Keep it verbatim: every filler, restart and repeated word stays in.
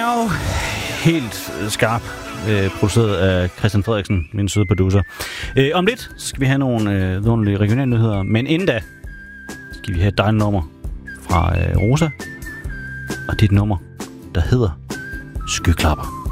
Now. Helt skarp. Øh, produceret af Christian Frederiksen, min søde producer. Øh, om lidt skal vi have nogle øh, vidunderlige regionale nyheder, men inden da skal vi have et dejligt nummer fra øh, Rosa. Og det er et nummer, der hedder Skyklapper.